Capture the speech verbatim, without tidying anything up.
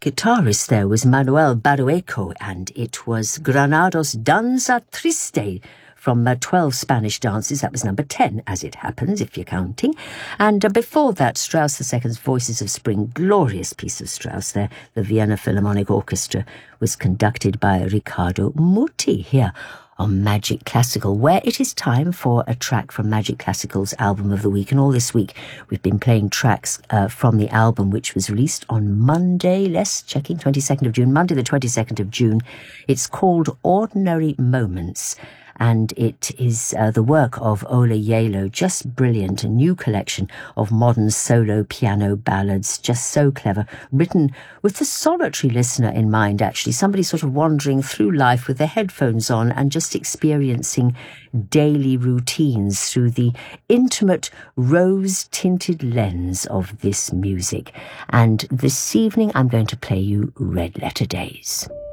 guitarist there was Manuel Barueco, and it was Granados Danza Triste from uh, twelve Spanish dances. That was number ten, as it happens, if you're counting. And uh, before that, Strauss the Second's Voices of Spring, glorious piece of Strauss there. The Vienna Philharmonic Orchestra was conducted by Riccardo Muti here on Magic Classical, where it is time for a track from Magic Classical's Album of the Week. And all this week, we've been playing tracks uh, from the album, which was released on Monday, less checking, twenty-second of June, Monday the twenty-second of June. It's called Ordinary Moments, and it is uh, the work of Ola Yalo, just brilliant, a new collection of modern solo piano ballads, just so clever, written with the solitary listener in mind, actually, somebody sort of wandering through life with their headphones on and just experiencing daily routines through the intimate rose-tinted lens of this music. And this evening I'm going to play you Red Letter Days.